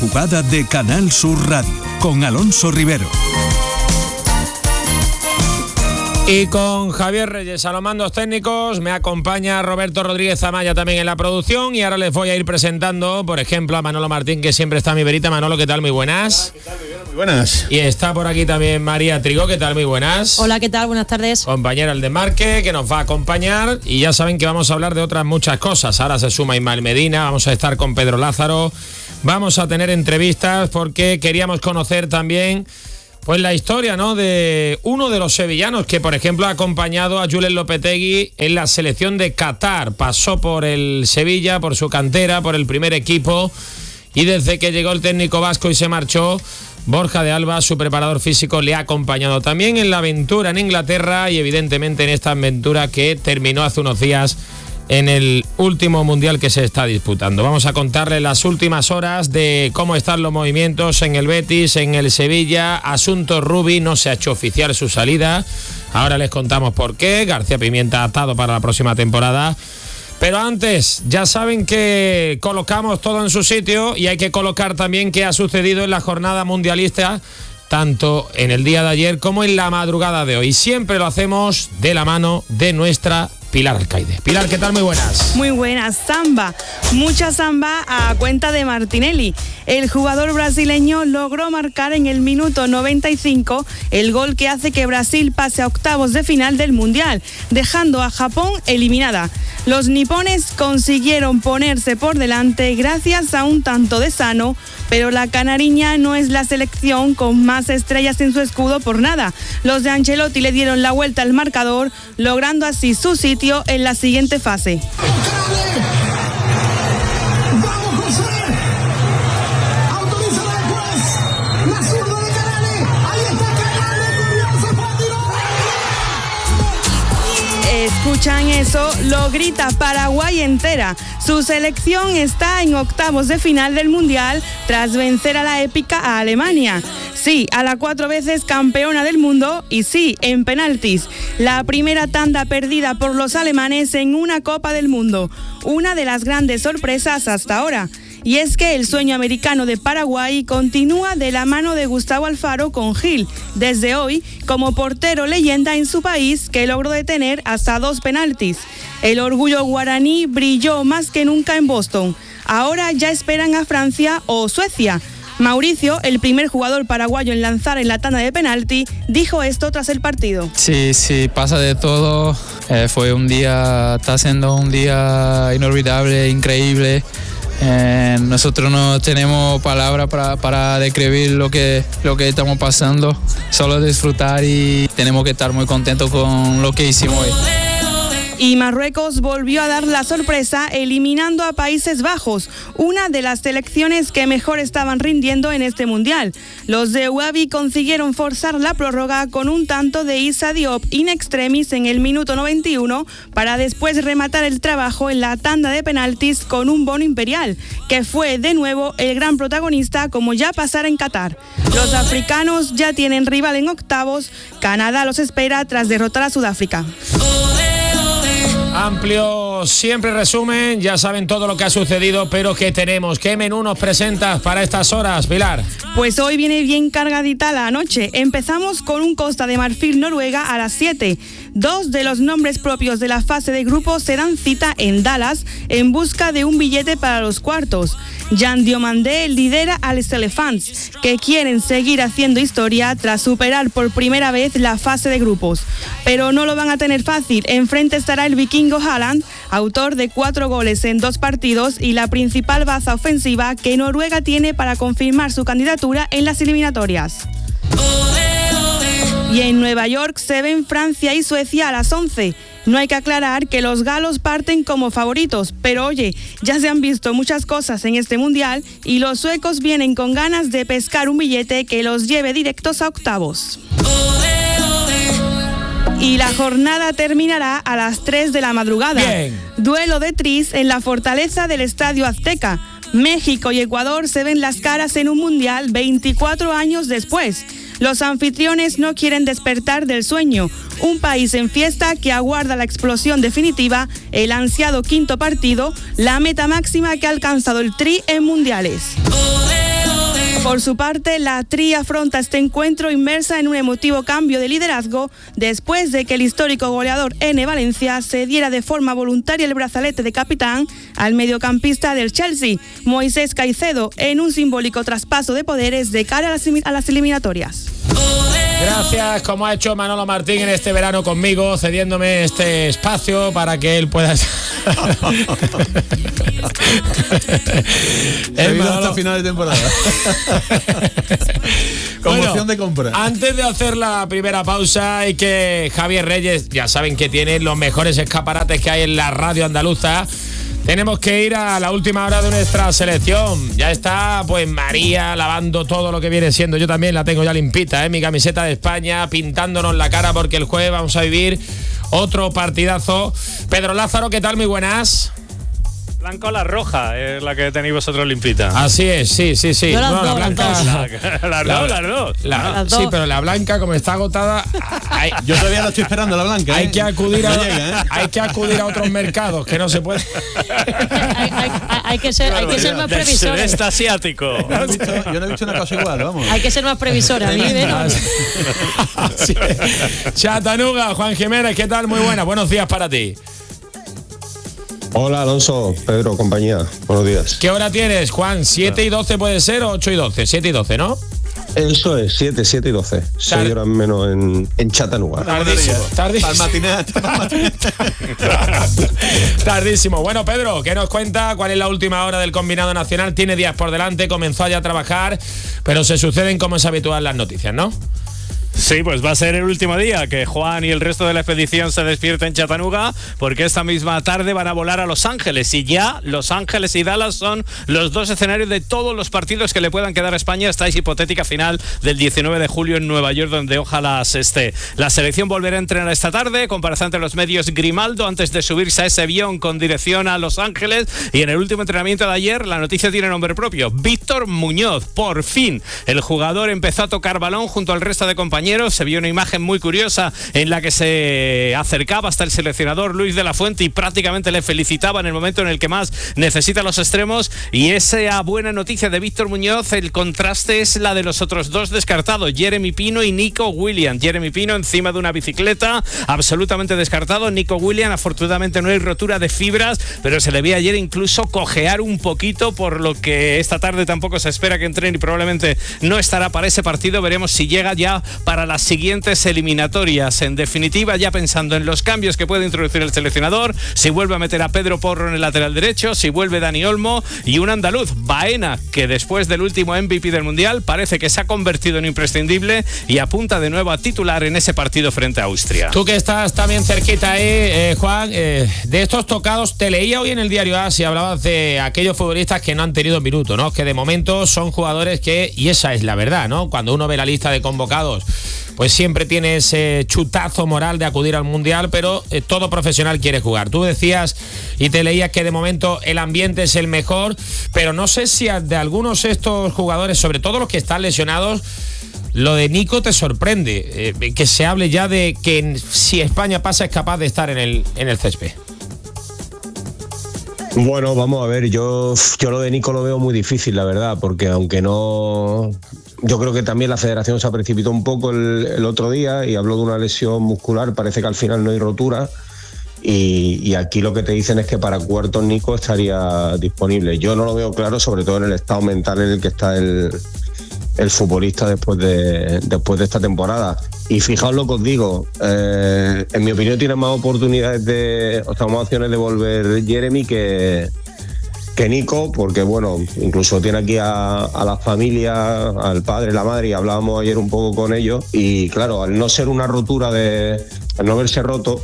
Jugada de Canal Sur Radio con Alonso Rivero. Y con Javier Reyes a los mandos técnicos, me acompaña Roberto Rodríguez Amaya también en la producción, y ahora les voy a ir presentando, por ejemplo, a Manolo Martín, que siempre está a mi verita. Manolo, ¿qué tal? Muy buenas. Hola, ¿qué tal? Muy buenas. Y está por aquí también María Trigo, ¿qué tal? Muy buenas. Hola, ¿qué tal? Buenas tardes. Compañera del Desmarque, que nos va a acompañar, y ya saben que vamos a hablar de otras muchas cosas. Ahora se suma Ismael Medina, vamos a estar con Pedro Lázaro, vamos a tener entrevistas porque queríamos conocer también pues la historia, ¿no?, de uno de los sevillanos que, por ejemplo, ha acompañado a Julen Lopetegui en la selección de Qatar. Pasó por el Sevilla, por su cantera, por el primer equipo, y desde que llegó el técnico vasco y se marchó, Borja de Alba, su preparador físico, le ha acompañado también en la aventura en Inglaterra y evidentemente en esta aventura que terminó hace unos días en el último mundial que se está disputando. Vamos a contarles las últimas horas de cómo están los movimientos en el Betis, en el Sevilla. Asunto Rubi, no se ha hecho oficial su salida. Ahora les contamos por qué. García Pimienta atado para la próxima temporada. Pero antes, ya saben que colocamos todo en su sitio y hay que colocar también qué ha sucedido en la jornada mundialista, tanto en el día de ayer como en la madrugada de hoy. Siempre lo hacemos de la mano de nuestra Pilar Alcaide. Pilar, ¿qué tal? Muy buenas. Muy buenas. Samba. Mucha samba a cuenta de Martinelli. El jugador brasileño logró marcar en el minuto 95 el gol que hace que Brasil pase a octavos de final del Mundial, dejando a Japón eliminada. Los nipones consiguieron ponerse por delante gracias a un tanto de Sano, pero la canariña no es la selección con más estrellas en su escudo por nada. Los de Ancelotti le dieron la vuelta al marcador, logrando así su sitio en la siguiente fase. Escuchan eso, lo grita Paraguay entera. Su selección está en octavos de final del Mundial tras vencer a la épica a Alemania. Sí, a la 4 veces campeona del mundo, y sí, en penaltis. La primera tanda perdida por los alemanes en una Copa del Mundo. Una de las grandes sorpresas hasta ahora. Y es que el sueño americano de Paraguay continúa de la mano de Gustavo Alfaro con Gil, desde hoy como portero leyenda en su país, que logró detener hasta 2 penaltis. El orgullo guaraní brilló más que nunca en Boston. Ahora ya esperan a Francia o Suecia. Mauricio, el primer jugador paraguayo en lanzar en la tanda de penalti, dijo esto tras el partido. Sí, pasa de todo. Está siendo un día inolvidable, increíble. Nosotros no tenemos palabras para describir lo que estamos pasando, solo disfrutar, y tenemos que estar muy contentos con lo que hicimos hoy. Y Marruecos volvió a dar la sorpresa eliminando a Países Bajos, una de las selecciones que mejor estaban rindiendo en este mundial. Los de Ouabi consiguieron forzar la prórroga con un tanto de Issa Diop in extremis en el minuto 91 para después rematar el trabajo en la tanda de penaltis con un Bono Imperial, que fue de nuevo el gran protagonista como ya pasara en Qatar. Los africanos ya tienen rival en octavos. Canadá los espera tras derrotar a Sudáfrica. Amplio siempre resumen, ya saben todo lo que ha sucedido, pero ¿qué tenemos? ¿Qué menú nos presentas para estas horas, Pilar? Pues hoy viene bien cargadita la noche. Empezamos con un Costa de Marfil-Noruega a las 7. 2 de los nombres propios de la fase de grupos se dan cita en Dallas en busca de un billete para los cuartos. Jan Diomandé lidera a los Elephants, que quieren seguir haciendo historia tras superar por primera vez la fase de grupos. Pero no lo van a tener fácil. Enfrente estará el vikingo Haaland, autor de 4 goles en 2 partidos y la principal baza ofensiva que Noruega tiene para confirmar su candidatura en las eliminatorias. Y en Nueva York se ven Francia y Suecia a las 11. No hay que aclarar que los galos parten como favoritos, pero oye, ya se han visto muchas cosas en este mundial y los suecos vienen con ganas de pescar un billete que los lleve directos a octavos. Y la jornada terminará a las 3 de la madrugada. Bien. Duelo de tris en la fortaleza del Estadio Azteca. México y Ecuador se ven las caras en un mundial 24 años después. Los anfitriones no quieren despertar del sueño. Un país en fiesta que aguarda la explosión definitiva, el ansiado quinto partido, la meta máxima que ha alcanzado el Tri en mundiales. Por su parte, la Tri afronta este encuentro inmersa en un emotivo cambio de liderazgo después de que el histórico goleador N. Valencia se diera de forma voluntaria el brazalete de capitán al mediocampista del Chelsea, Moisés Caicedo, en un simbólico traspaso de poderes de cara a las eliminatorias. Gracias, como ha hecho Manolo Martín en este verano conmigo, cediéndome este espacio para que él pueda... hasta final de temporada. Conmoción de compra. Antes de hacer la primera pausa, hay que Javier Reyes, ya saben que tiene los mejores escaparates que hay en la radio andaluza. Tenemos que ir a la última hora de nuestra selección. Ya está, pues María lavando todo lo que viene siendo. Yo también la tengo ya limpita, mi camiseta de España, pintándonos la cara porque el jueves vamos a vivir otro partidazo. Pedro Lázaro, ¿qué tal? Muy buenas. Blanca o la roja es la que tenéis vosotros limpita. Así es, sí. No, la blanca. Las dos. Sí, pero la blanca, como está agotada. Yo todavía la estoy esperando, la blanca. Hay que acudir hay que acudir a otros mercados, que no se puede. hay que ser más previsores. Sudeste asiático. Yo no he visto una cosa igual, vamos. Hay que ser más previsora. Chatanuga, Juan Jiménez, ¿qué tal? Muy buena. Buenos días para ti. Hola Alonso, Pedro, compañía, buenos días. ¿Qué hora tienes, Juan? ¿7 y 12 puede ser o 8 y 12? 7 y 12, ¿no? Eso es, 7 y 12. 6 horas menos en Chattanooga. Tardísimo. Al matiné. Tardísimo. Bueno, Pedro, ¿qué nos cuenta? ¿Cuál es la última hora del combinado nacional? Tiene días por delante, comenzó ya a trabajar, pero se suceden como es habitual las noticias, ¿no? Sí, pues va a ser el último día que Juan y el resto de la expedición se despierten en Chattanooga, porque esta misma tarde van a volar a Los Ángeles, y ya Los Ángeles y Dallas son los dos escenarios de todos los partidos que le puedan quedar a España hasta esa hipotética final del 19 de julio en Nueva York, donde ojalá se esté. La selección volverá a entrenar esta tarde, comparecerá ante los medios Grimaldo antes de subirse a ese avión con dirección a Los Ángeles, y en el último entrenamiento de ayer la noticia tiene nombre propio: Víctor Muñoz. Por fin el jugador empezó a tocar balón junto al resto de compañeros. Se vio una imagen muy curiosa en la que se acercaba hasta el seleccionador Luis de la Fuente y prácticamente le felicitaba en el momento en el que más necesita los extremos. Y esa buena noticia de Víctor Muñoz, el contraste es la de los otros dos descartados, Jeremy Pino y Nico Williams. Jeremy Pino encima de una bicicleta, absolutamente descartado. Nico Williams, afortunadamente no hay rotura de fibras, pero se le ve ayer incluso cojear un poquito, por lo que esta tarde tampoco se espera que entrene y probablemente no estará para ese partido. Veremos si llega ya para las siguientes eliminatorias. En definitiva, ya pensando en los cambios que puede introducir el seleccionador, si vuelve a meter a Pedro Porro en el lateral derecho, si vuelve Dani Olmo y un andaluz, Baena, que después del último MVP del Mundial parece que se ha convertido en imprescindible y apunta de nuevo a titular en ese partido frente a Austria. Tú que estás también cerquita ahí, Juan, de estos tocados, te leía hoy en el diario AS y hablabas de aquellos futbolistas que no han tenido minuto, ¿no? Que de momento son jugadores que, y esa es la verdad, ¿no? Cuando uno ve la lista de convocados, pues siempre tiene ese chutazo moral de acudir al Mundial, pero todo profesional quiere jugar. Tú decías y te leías que de momento el ambiente es el mejor, pero no sé si de algunos de estos jugadores, sobre todo los que están lesionados, lo de Nico te sorprende, que se hable ya de que si España pasa es capaz de estar en el césped. Bueno, vamos a ver, yo lo de Nico lo veo muy difícil, la verdad, porque aunque no... Yo creo que también la federación se ha precipitado un poco el otro día y habló de una lesión muscular, parece que al final no hay rotura, y aquí lo que te dicen es que para cuartos Nico estaría disponible. Yo no lo veo claro, sobre todo en el estado mental en el que está el futbolista después de esta temporada. Y fijaos lo que os digo, en mi opinión tiene más oportunidades más opciones de volver Jeremy que Nico, porque bueno, incluso tiene aquí a la familia, al padre, la madre, y hablábamos ayer un poco con ellos, y claro, al no ser una rotura al no verse roto,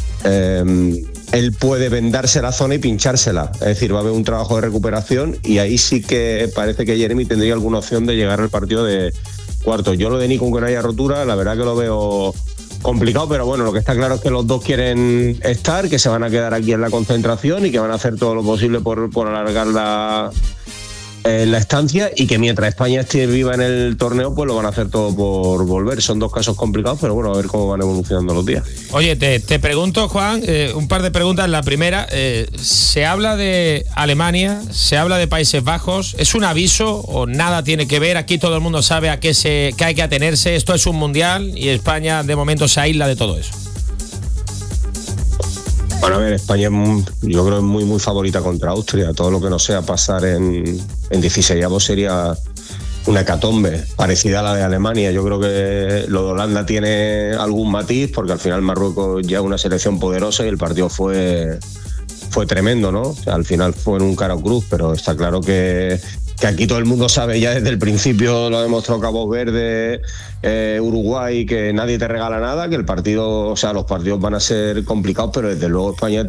él puede vendarse la zona y pinchársela, es decir, va a haber un trabajo de recuperación, y ahí sí que parece que Jeremy tendría alguna opción de llegar al partido de cuartos. Yo lo de Nico, aunque no haya rotura, la verdad que lo veo complicado, pero bueno, lo que está claro es que los dos quieren estar, que se van a quedar aquí en la concentración y que van a hacer todo lo posible por alargar la estancia, y que mientras España esté viva en el torneo, pues lo van a hacer todo por volver. Son dos casos complicados, pero bueno, a ver cómo van evolucionando los días. Oye, te pregunto, Juan, un par de preguntas. La primera, se habla de Alemania, se habla de Países Bajos. ¿Es un aviso o nada tiene que ver? Aquí todo el mundo sabe a qué hay que atenerse. Esto es un mundial y España de momento se aísla de todo eso. Bueno, a ver, España yo creo que es muy, muy favorita contra Austria. Todo lo que no sea pasar en 16avos sería una hecatombe parecida a la de Alemania. Yo creo que lo de Holanda tiene algún matiz, porque al final Marruecos ya es una selección poderosa y el partido fue tremendo, ¿no? O sea, al final fue en un cara o cruz, pero está claro que aquí todo el mundo sabe ya desde el principio, lo ha demostrado Cabo Verde, Uruguay, que nadie te regala nada, que el partido, o sea, los partidos van a ser complicados, pero desde luego España